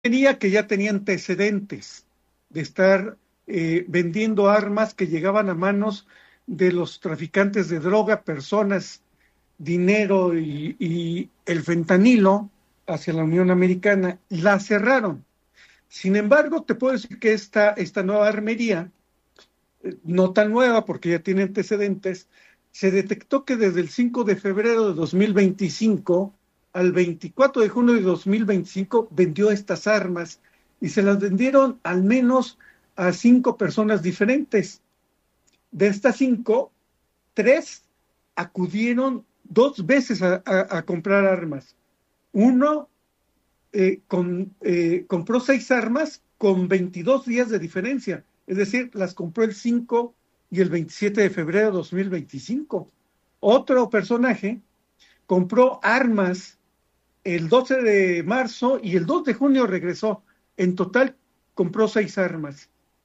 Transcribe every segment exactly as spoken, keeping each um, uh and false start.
Tenía que ya tenía antecedentes de estar eh, vendiendo armas que llegaban a manos de los traficantes de droga, personas, dinero y, y el fentanilo hacia la Unión Americana. La cerraron. Sin embargo, te puedo decir que esta, esta nueva armería, eh, no tan nueva porque ya tiene antecedentes, se detectó que desde el cinco de febrero de dos mil veinticinco al veinticuatro de junio de dos mil veinticinco vendió estas armas y se las vendieron al menos a cinco personas diferentes. De estas cinco, tres acudieron dos veces a, a, a comprar armas. Uno eh, con, eh, compró seis armas con veintidós días de diferencia, es decir, las compró el cinco y el veintisiete de febrero de dos mil veinticinco. Otro personaje compró armas el doce de marzo y el dos de junio regresó. En total compró seis armas.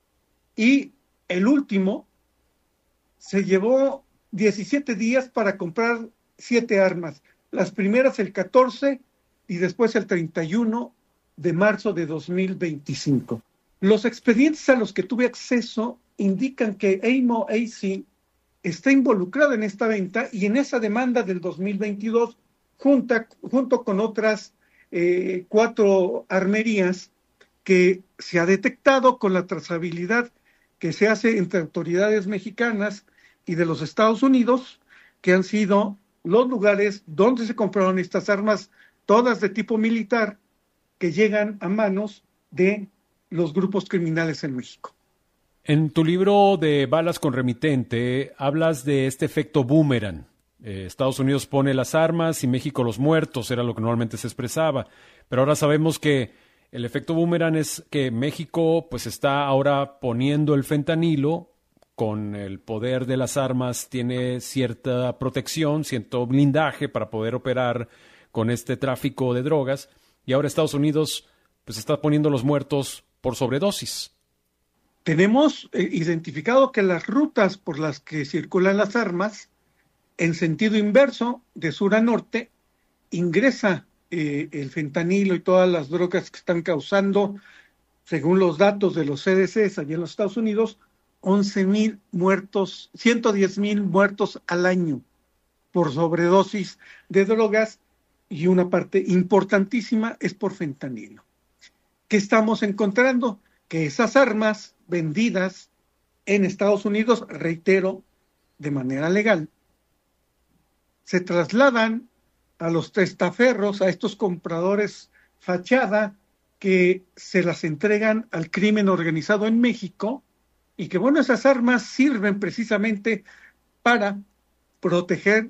Y el último se llevó diecisiete días para comprar siete armas. Las primeras el catorce y después el treinta y uno de marzo de dos mil veinticinco. Los expedientes a los que tuve acceso indican que Amo A C está involucrado en esta venta y en esa demanda del dos mil veintidós, junta, junto con otras eh, cuatro armerías que se ha detectado con la trazabilidad que se hace entre autoridades mexicanas y de los Estados Unidos, que han sido los lugares donde se compraron estas armas, todas de tipo militar, que llegan a manos de los grupos criminales en México. En tu libro de Balas con Remitente hablas de este efecto boomerang. Eh, Estados Unidos pone las armas y México los muertos, era lo que normalmente se expresaba. Pero ahora sabemos que el efecto boomerang es que México pues está ahora poniendo el fentanilo, con el poder de las armas tiene cierta protección, cierto blindaje para poder operar con este tráfico de drogas, y ahora Estados Unidos pues está poniendo los muertos por sobredosis. Tenemos eh, identificado que las rutas por las que circulan las armas, en sentido inverso, de sur a norte, ingresa eh, el fentanilo y todas las drogas que están causando, según los datos de los C D Cs allá en los Estados Unidos, once mil muertos, ciento diez mil muertos al año por sobredosis de drogas, y una parte importantísima es por fentanilo. ¿Qué estamos encontrando? Que esas armas vendidas en Estados Unidos, reitero, de manera legal, se trasladan a los testaferros, a estos compradores fachada, que se las entregan al crimen organizado en México, y que, bueno, esas armas sirven precisamente para proteger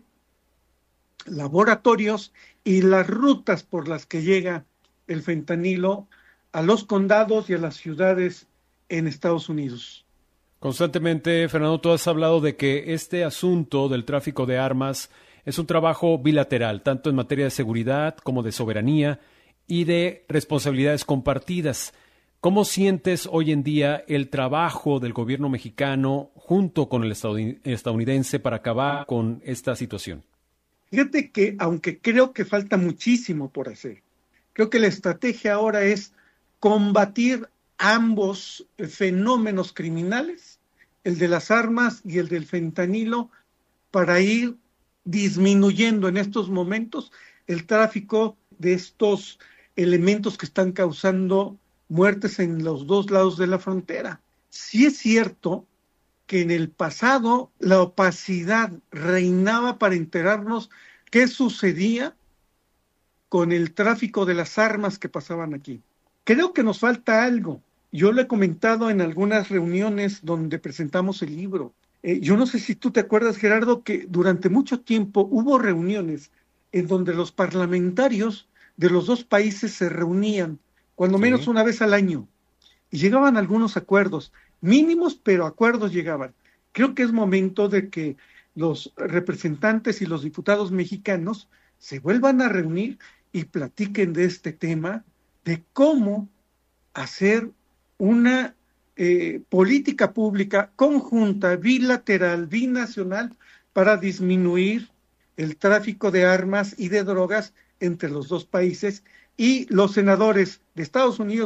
laboratorios y las rutas por las que llega el fentanilo a los condados y a las ciudades en Estados Unidos. Constantemente, Fernando, tú has hablado de que este asunto del tráfico de armas es un trabajo bilateral, tanto en materia de seguridad como de soberanía y de responsabilidades compartidas. ¿Cómo sientes hoy en día el trabajo del gobierno mexicano junto con el estadounidense para acabar con esta situación? Fíjate que, aunque creo que falta muchísimo por hacer, creo que la estrategia ahora es combatir ambos fenómenos criminales, el de las armas y el del fentanilo, para ir disminuyendo en estos momentos el tráfico de estos elementos que están causando muertes en los dos lados de la frontera. Sí es cierto que en el pasado la opacidad reinaba para enterarnos qué sucedía con el tráfico de las armas que pasaban aquí. Creo que nos falta algo. Yo lo he comentado en algunas reuniones donde presentamos el libro. Eh, yo no sé si tú te acuerdas, Gerardo, que durante mucho tiempo hubo reuniones en donde los parlamentarios de los dos países se reunían, cuando menos Sí. una vez al año, y llegaban a algunos acuerdos, mínimos, pero acuerdos llegaban. Creo que es momento de que los representantes y los diputados mexicanos se vuelvan a reunir y platiquen de este tema, de cómo hacer una eh, política pública conjunta, bilateral, binacional, para disminuir el tráfico de armas y de drogas entre los dos países. Y los senadores de Estados Unidos